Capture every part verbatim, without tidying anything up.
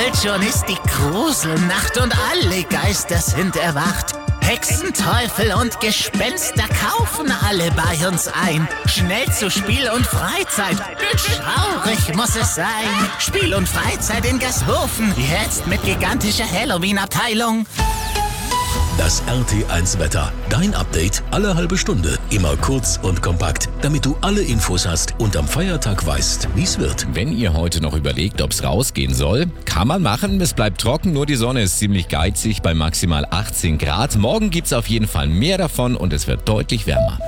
Bald schon ist die Gruselnacht und alle Geister sind erwacht. Hexen, Teufel und Gespenster kaufen alle bei uns ein. Schnell zu Spiel und Freizeit, schaurig muss es sein. Spiel und Freizeit in Gashofen, jetzt mit gigantischer Halloween-Abteilung. Das R T eins Wetter. Dein Update alle halbe Stunde. Immer kurz und kompakt, damit du alle Infos hast und am Feiertag weißt, wie es wird. Wenn ihr heute noch überlegt, ob es rausgehen soll, kann man machen. Es bleibt trocken, nur die Sonne ist ziemlich geizig bei maximal achtzehn Grad. Morgen gibt's auf jeden Fall mehr davon und es wird deutlich wärmer.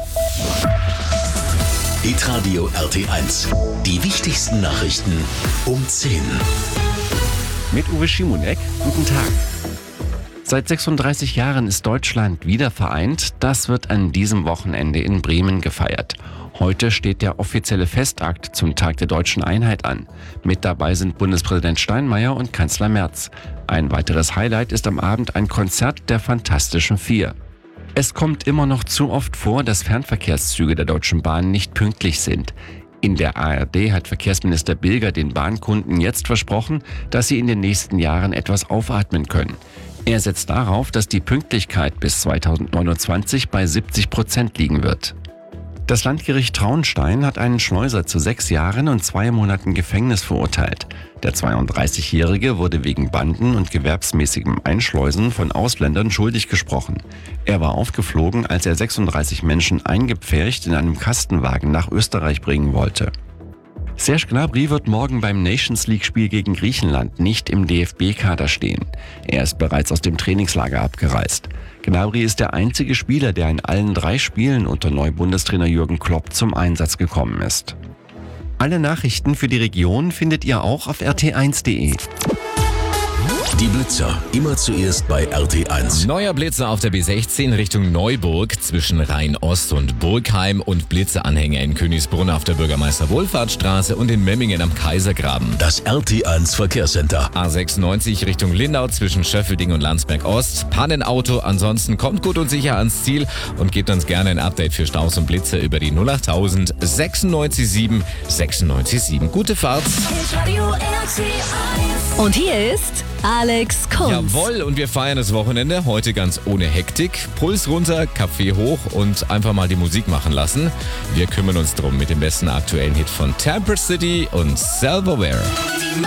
Hitradio R T eins. Die wichtigsten Nachrichten um zehn. Mit Uwe Schimonek. Guten Tag. Seit sechsunddreißig Jahren ist Deutschland wieder vereint. Das wird an diesem Wochenende in Bremen gefeiert. Heute steht der offizielle Festakt zum Tag der deutschen Einheit an. Mit dabei sind Bundespräsident Steinmeier und Kanzler Merz. Ein weiteres Highlight ist am Abend ein Konzert der Fantastischen Vier. Es kommt immer noch zu oft vor, dass Fernverkehrszüge der Deutschen Bahn nicht pünktlich sind. In der A R D hat Verkehrsminister Bilger den Bahnkunden jetzt versprochen, dass sie in den nächsten Jahren etwas aufatmen können. Er setzt darauf, dass die Pünktlichkeit bis zweitausendneunundzwanzig bei siebzig Prozent liegen wird. Das Landgericht Traunstein hat einen Schleuser zu sechs Jahren und zwei Monaten Gefängnis verurteilt. Der zweiunddreißigjährige wurde wegen Banden und gewerbsmäßigem Einschleusen von Ausländern schuldig gesprochen. Er war aufgeflogen, als er sechsunddreißig Menschen eingepfercht in einem Kastenwagen nach Österreich bringen wollte. Serge Gnabry wird morgen beim Nations-League-Spiel gegen Griechenland nicht im D F B-Kader stehen. Er ist bereits aus dem Trainingslager abgereist. Gnabry ist der einzige Spieler, der in allen drei Spielen unter Neubundestrainer Jürgen Klopp zum Einsatz gekommen ist. Alle Nachrichten für die Region findet ihr auch auf r t eins punkt d e. Die Blitzer, immer zuerst bei R T eins. Neuer Blitzer auf der B sechzehn Richtung Neuburg zwischen Rhein-Ost und Burgheim und Blitzeranhänger in Königsbrunn auf der Bürgermeister-Wohlfahrtsstraße und in Memmingen am Kaisergraben. Das R T eins Verkehrscenter. A sechsundneunzig Richtung Lindau zwischen Schöffelding und Landsberg-Ost. Pannenauto, ansonsten kommt gut und sicher ans Ziel und gebt uns gerne ein Update für Staus und Blitze über die null achttausend sechsundneunzig sieben sechsundneunzig sieben. Gute Fahrt. Und hier ist Alex Kunz. Jawohl, und wir feiern das Wochenende heute ganz ohne Hektik. Puls runter, Kaffee hoch und einfach mal die Musik machen lassen. Wir kümmern uns drum mit dem besten aktuellen Hit von Tamper City und Silverware.